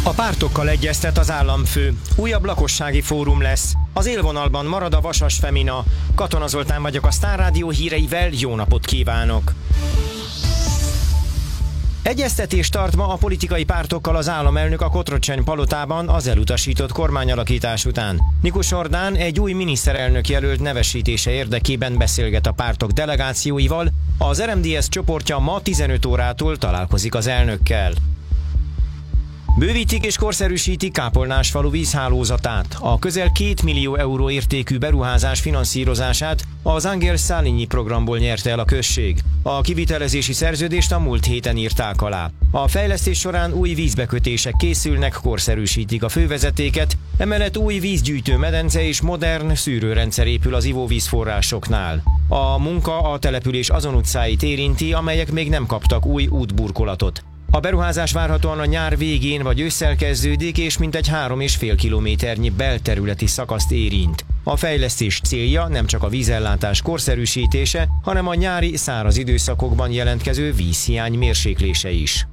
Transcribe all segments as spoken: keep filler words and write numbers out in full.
A pártokkal egyeztet az államfő. Újabb lakossági fórum lesz. Az élvonalban marad a Vasas Femina. Katona Zoltán vagyok a Sztár Rádió híreivel, jó napot kívánok! Egyeztetést tart ma a politikai pártokkal az államelnök a Cotroceni palotában az elutasított kormányalakítás után. Nikus Ordán egy új miniszterelnök jelölt nevesítése érdekében beszélget a pártok delegációival, az er em dé es csoportja ma tizenöt órától találkozik az elnökkel. Bővítik és korszerűsítik Kápolnásfalu vízhálózatát. A közel két millió euró értékű beruházás finanszírozását az Angel Szálinyi programból nyerte el a község. A kivitelezési szerződést a múlt héten írták alá. A fejlesztés során új vízbekötések készülnek, korszerűsítik a fővezetéket, emellett új vízgyűjtő medence és modern szűrőrendszer épül az ivóvízforrásoknál. A munka a település azon utcáit érinti, amelyek még nem kaptak új útburkolatot. A beruházás várhatóan a nyár végén vagy ősszel kezdődik, és mintegy három és fél kilométernyi belterületi szakaszt érint. A fejlesztés célja nem csak a vízellátás korszerűsítése, hanem a nyári száraz időszakokban jelentkező vízhiány mérséklése is.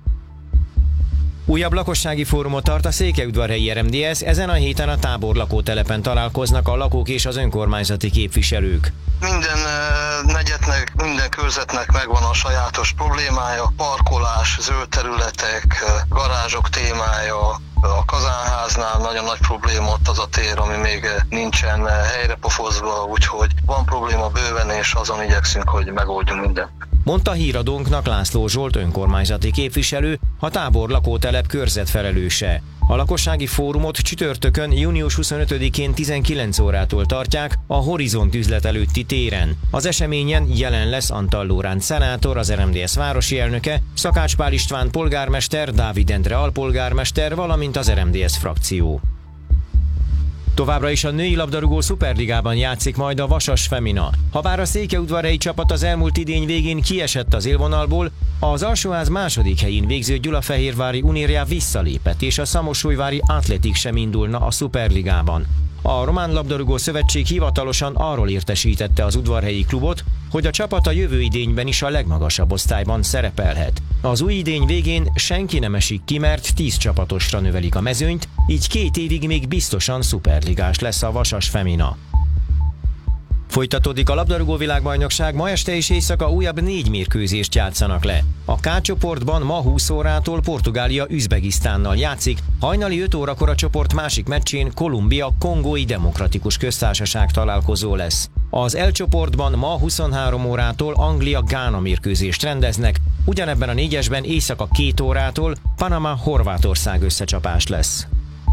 Újabb lakossági fórumot tart a székelyudvarhelyi er em dé es, ezen a héten a Tábor lakótelepen találkoznak a lakók és az önkormányzati képviselők. Minden negyednek, minden körzetnek megvan a sajátos problémája, parkolás, zöld területek, garázsok témája. A Kazánháznál nagyon nagy probléma ott az a tér, ami még nincsen helyrepofozva, úgyhogy van probléma bőven, és azon igyekszünk, hogy megoldjunk mindent. Mondta híradónknak László Zsolt önkormányzati képviselő, a Tábor lakótelep körzetfelelőse. A lakossági fórumot csütörtökön, június huszonötödikén tizenkilenc órától tartják a Horizont üzlet előtti téren. Az eseményen jelen lesz Antal Lóránt szenátor, az er em dé es városi elnöke, Szakács Pál István polgármester, Dávid Endre alpolgármester, valamint az er em dé es frakció. Továbbra is a női labdarúgó szuperligában játszik majd a Vasas Femina. Habár a székelyudvarhelyi csapat az elmúlt idény végén kiesett az élvonalból, az alsóház második helyén végző Gyulafehérvári Unirja visszalépett, és a Szamosújvári Atletik sem indulna a szuperligában. A Román Labdarúgó Szövetség hivatalosan arról értesítette az udvarhelyi klubot, hogy a csapat a jövő idényben is a legmagasabb osztályban szerepelhet. Az új idény végén senki nem esik ki, mert tíz csapatosra növelik a mezőnyt, így két évig még biztosan szuperligás lesz a Vasas Femina. Folytatódik a labdarúgó világbajnokság, ma este és éjszaka újabb négy mérkőzést játszanak le. A K csoportban ma húsz órától Portugália Üzbegisztánnal játszik, hajnali öt órakor a csoport másik meccsén Kolumbia Kongói Demokratikus Köztársaság találkozó lesz. Az L csoportban ma huszonhárom órától Anglia Gána mérkőzést rendeznek, ugyanebben a négyesben éjszaka két órától Panama Horvátország összecsapás lesz.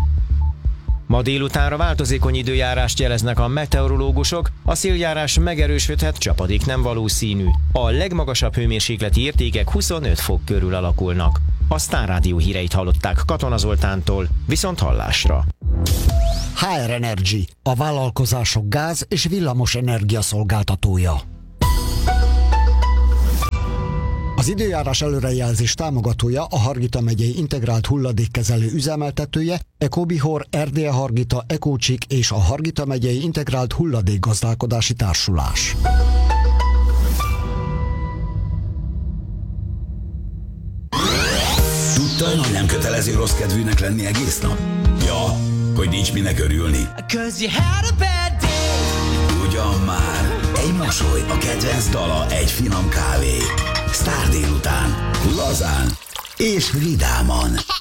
Ma délutánra változékony időjárást jeleznek a meteorológusok, a széljárás megerősödhet, csapadék nem valószínű. A legmagasabb hőmérsékleti értékek huszonöt fok körül alakulnak. A Sztár Rádió híreit hallották Katona Zoltántól, viszont hallásra. há er Energy, a vállalkozások gáz- és villamos energia szolgáltatója. Az időjárás előrejelzés támogatója a Hargita megyei integrált hulladékkezelő üzemeltetője, Ecobihor, Erdélye Hargita, Ecócsik és a Hargita megyei integrált hulladékgazdálkodási társulás. Tudtad, hogy nem kötelező rossz kedvűnek lenni egész nap? Ja, hogy nincs minek örülni. Ugyan már, egy mosoly, a kedvenc dala, egy finom kávé. Sztár délután, lazán és vidáman.